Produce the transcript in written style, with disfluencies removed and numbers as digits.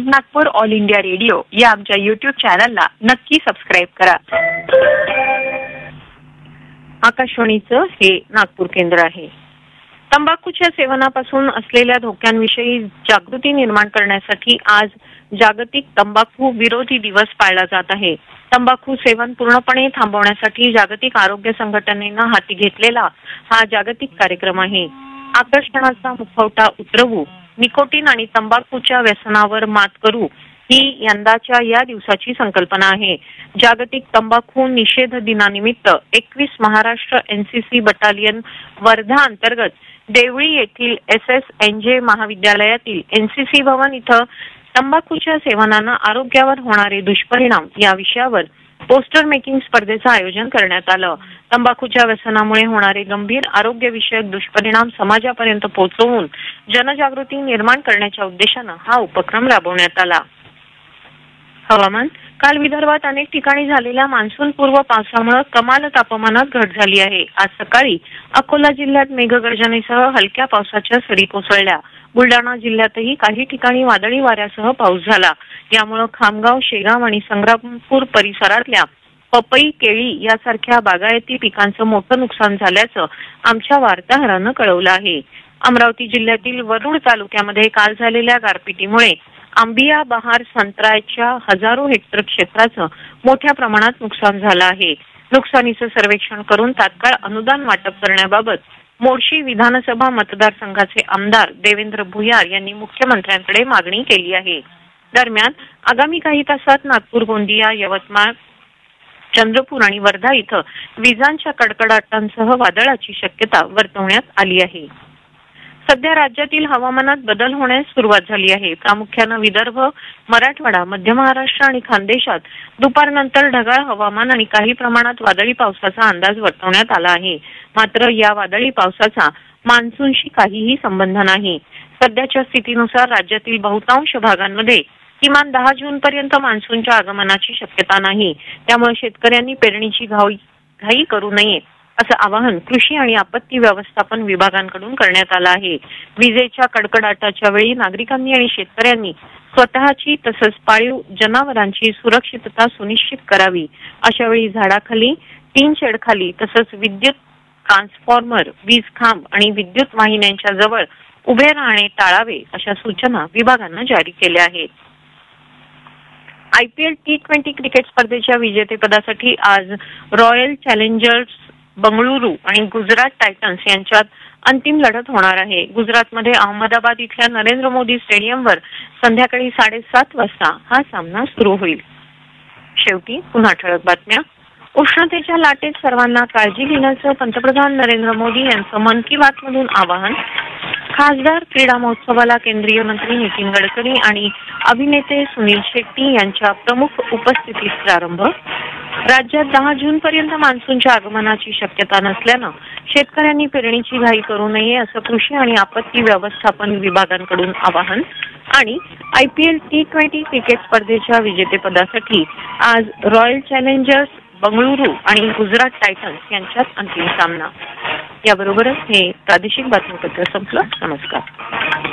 Nagpur all India radio या आमच्या YouTube चॅनलला नक्की सबस्क्राईब करा. आकाशवाणीचं हे नागपूर केंद्र आहे. तंबाखूच्या सेवनापासून असलेल्या धोक्यांविषयी जागृती निर्माण करण्यासाठी आज जागतिक तंबाखू विरोधी दिवस पाळला जात आहे. तंबाखू सेवन पूर्णपणे थांबवण्यासाठी जागतिक आरोग्य संघटनेनं हाती घेतलेला हा जागतिक कार्यक्रम आहे. आकर्षणाचा मुखवटा उतरवू, निकोटीन आणि तंबाखूच्या व्यसनावर मात करू ही यंदाच्या या दिवसाची संकल्पना आहे. जागतिक तंबाखू निषेध दिनानिमित्त 21 महाराष्ट्र एनसीसी बटालियन वर्धा अंतर्गत देवळी येथील SSNJ महाविद्यालयातील एनसीसी भवन इथं तंबाखूच्या सेवनानं आरोग्यावर होणारे दुष्परिणाम या विषयावर पोस्टर मेकिंग स्पर्धेचं आयोजन करण्यात आलं. तंबाखूच्या व्यसनामुळे होणारे गंभीर आरोग्यविषयक दुष्परिणाम समाजापर्यंत पोहोचवून जनजागृती निर्माण करण्याच्या उद्देशानं हा उपक्रम राबवण्यात आला. हवामान. काल विदर्भात अनेक ठिकाणी झालेल्या मान्सूनपूर्व पावसामुळे कमाल तापमानात घट झाली आहे. आज सकाळी अकोला जिल्ह्यात मेघगर्जनेसह हलक्या पावसाच्या सरी कोसळल्या. बुलडाणा जिल्ह्यातही काही ठिकाणी वादळी वाऱ्यासह पाऊस झाला. यामुळे खामगाव, शेगाव आणि संग्रामपूर परिसरातल्या पपई, केळी यासारख्या बागायती पिकांचं मोठं नुकसान झाल्याचं आमच्या वार्ताहरानं कळवलं आहे. अमरावती जिल्ह्यातील वरुड तालुक्यामध्ये काल झालेल्या गारपिटीमुळे आंबिया, बहार, संत्र्याच्या हजारो हेक्टर क्षेत्राचं मोठ्या प्रमाणात नुकसान झालं आहे. नुकसानीचं सर्वेक्षण करून तात्काळ अनुदान वाटप करण्याबाबत मोर्शी विधानसभा मतदारसंघाचे आमदार देवेंद्र भुयार यांनी मुख्यमंत्र्यांकडे मागणी केली आहे. दरम्यान आगामी काही तासात नागपूर, गोंदिया, यवतमाळ, चंद्रपूर आणि वर्धा इथं विजांच्या कडकडाटांसह वादळाची शक्यता वर्तवण्यात आली आहे. सध्या राज्यातील हवामानात बदल होण्यास सुरुवात झाली आहे. प्रामुख्यानं विदर्भ, मराठवाडा, मध्य महाराष्ट्र आणि खानदेशात दुपारनंतर ढगाळ हवामान आणि काही प्रमाणात वादळी पावसाचा अंदाज वर्तवण्यात आला आहे. मात्र या वादळी पावसाचा मान्सूनशी काहीही संबंध नाही. सध्याच्या स्थितीनुसार राज्यातील बहुतांश भागांमध्ये किमान 10 जूनपर्यंत मान्सूनच्या आगमनाची शक्यता नाही. त्यामुळे शेतकऱ्यांनी पेरणीची घाई करू नये असं आवाहन कृषी आणि आपत्ती व्यवस्थापन विभागांकडून करण्यात आलं आहे. विजेच्या कडकडाटाच्या वेळी नागरिकांनी आणि शेतकऱ्यांनी स्वतःची तसंच पाळीव जनावरांची सुरक्षितता सुनिश्चित करावी. अशा वेळी झाडाखाली, टीन शेडखाली तसंच विद्युत ट्रान्सफॉर्मर, वीज खांब आणि विद्युत वाहिन्यांच्या जवळ उभे राहणे टाळावे अशा सूचना विभागानं जारी केल्या आहेत. IPL T20 क्रिकेट स्पर्धेच्या विजेतेपदासाठी आज रॉयल चॅलेंजर्स बंगळुरू आणि गुजरात टायटन्स यांच्यात अंतिम लढत होणार आहे. गुजरातमध्ये अहमदाबाद इथल्या नरेंद्र मोदी स्टेडियमवर संध्याकाळी 7:30 वाजता हा सामना सुरू होईल. शेवटी पुन्हा ठळक बातम्या. उष्णतेच्या लाटेत सर्वांना काळजी घेण्याचं पंतप्रधान नरेंद्र मोदी यांचं मन की बात मधून आवाहन. खासदार क्रीडा महोत्सवाला केंद्रीय मंत्री नितीन गडकरी आणि अभिनेते सुनील शेट्टी यांच्या प्रमुख उपस्थितीत प्रारंभ. राज्यात 10 जूनपर्यंत मान्सूनच्या आगमनाची शक्यता नसल्यानं शेतकऱ्यांनी पेरणीची घाई करू नये असं कृषी आणि आपत्ती व्यवस्थापन विभागांकडून आवाहन. आणि IPL T20 क्रिकेट स्पर्धेच्या विजेतेपदासाठी आज रॉयल चॅलेंजर्स बंगळुरू आणि गुजरात टायटन्स यांच्यात अंतिम सामना. याबरोबरच हे प्रादेशिक बातमीपत्र संपलं. नमस्कार.